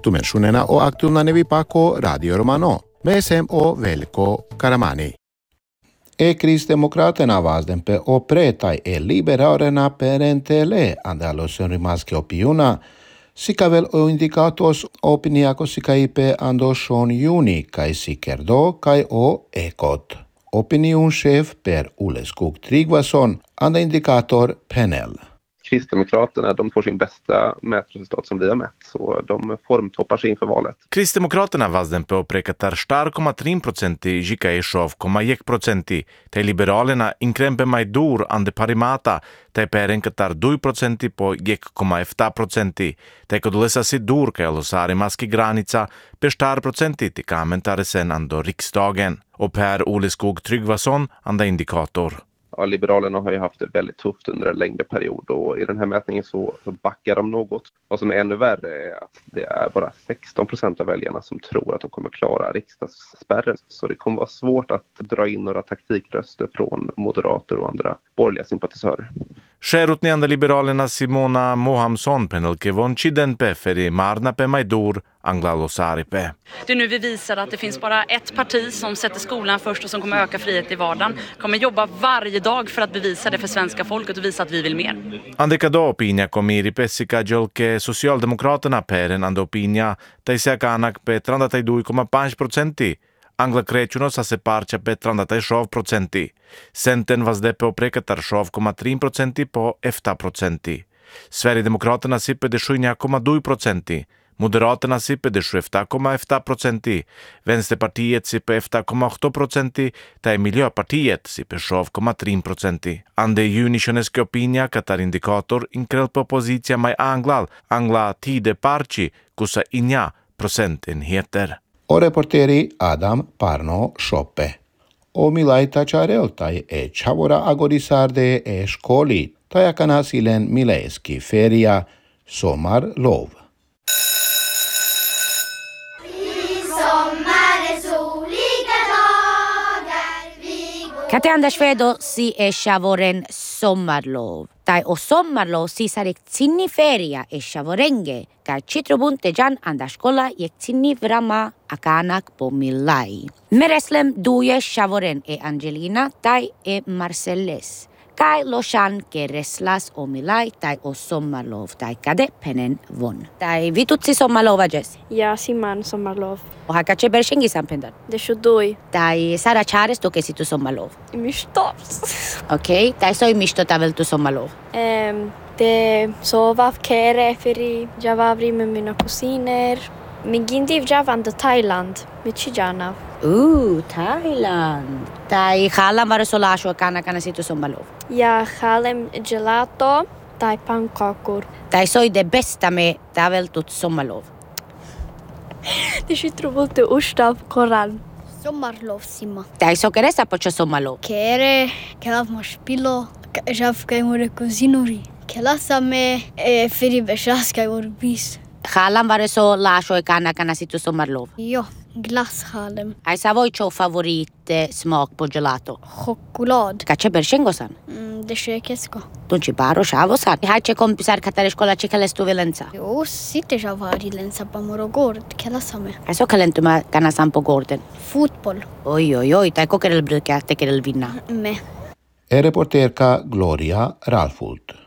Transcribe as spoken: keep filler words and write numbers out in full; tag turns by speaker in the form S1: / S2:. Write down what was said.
S1: Tumenshunena o aktualna vipako Radio Romano. Mesem o Veljko Karamani. E Kristdemokraterna vazdempe o pretai e liberaalena perentele Andalusian rimaske opiuna, sikavel o indikatos opiniako sikaipe andoshon juni kai sikerdo kai o ekot. Opinionschef Per Ole Skog Tryggvason, anda indikator Penel.
S2: Kristdemokraterna, de får sin bästa mätresultat som vi har mätt, så de formtoppar sig inför valet.
S3: Kristdemokraterna vazdempe oprekatar četiri zarez tri procenti žika je šov zarez jedan procenti, te liberalena inkrempe majdur ande parimata, te perenkatar dva procenti po jedan zarez jedan procenti, te kod lesa si dur kaj losari maski granica, pe četiri procenti ti kamentare sen ando riksdagen. Och Per Ole Skog Tryggvason, anda indikator.
S2: Ja, Liberalerna har ju haft det väldigt tufft under en längre period och i den här mätningen så, så backar de något. Vad som är ännu värre är att det är bara sexton procent av väljarna som tror att de kommer klara riksdagsspärren. Så det kommer vara svårt att dra in några taktikröster från moderater och andra borgerliga sympatisörer.
S3: Šerutni anda Liberalerna Simona Mohamson penelke vonči denpe feri marnape majdur angla losaripe.
S4: Det är nu vi visar att det finns bara ett parti som sätter skolan först och som kommer öka frihet i vardagen. Kommer jobba varje dag för att bevisa det för svenska folket och visa att vi vill mer.
S3: Andeka do opinia komiri pessika jolke Socialdemokraterna peren anda opinia taiseka anak pe trentatré zarez pet procenti. Angla krećuno sa se parća pe trentatré procenti. Senten vazdepe oprekatar šov zarez tri procenti po jedan procenti. Sverigedemokraterna si pedeset sju zarez dva procenti. Moderaterna si pedeset sedem zarez jedan procenti. Vänsterpartiet si pe jedan zarez osam procenti. Te Miljöpartiet si pe šov zarez tri procenti. Ande junišoneske opinija katar indikator inkrelpe opozicija maj anglal. Angla tide parči kusa inja procentenheter.
S1: O reporteri Adam Parno Shoppe. O milai tačarel taj e čavora agorisarde e školi, tajakana silen milejski feria Sommar lov.
S5: Kate Anders Vedo si e shavoren sommarlov. Tai o sommarlov si sarek tsinni feria e shavorenge. Kai citrobunte jan anda skola jek tsinni vrama akanak po millai. Mereslem duje shavoren e Angelina tai e Marcelles. Kai loshan ke reslas o millai tai o sommarlov tai kade penen von. Tai vitutsi sommarlova jes.
S6: Ja, simman sommarlov.
S5: O hakache bershengi sampendan.
S6: Det shodoi.
S5: Tai sara chares to kesi tu sommarlov.
S6: Mistos.
S5: Okej, tai soi misto tavel tu sommarlov.
S6: Ehm, det sova kere för jag var med mina kusiner. Min gindiv javan de Thailand med chijana.
S5: Uh, Thailand. Tai halam var så lasho kana kana situ sommarlov.
S6: Ja, halem gelato, tai pannkakor.
S5: Tai soi det bästa med tavel tut sommarlov.
S6: Det skjuter volte ostav koran.
S7: Sommarlov simma.
S5: Tai so keresa pocho sommarlov.
S7: Kere, kelav mašpilo, žav kaj more kozinuri. Kelasame e feri bešas kaj mor bis.
S5: Halam var så lasho kana kana situ sommarlov.
S7: Jo, glasshalem.
S5: Ai sa voi cho favorit eh, smak på gelato.
S7: Choklad.
S5: Kache bershengosan.
S7: Mm, det shekesko.
S5: Tunci baro shavosan. Hai ce kompisar katare škola ce kelestu vilenca.
S7: Jo, sitte javari lensa pa morogord, kelasame.
S5: Ai so kalentuma kana sampo gorden.
S7: Fotboll.
S5: Oj oj oj, tai kokerel brukar tekerel vinna.
S7: Me.
S1: E reporterka Gloria Ralfult.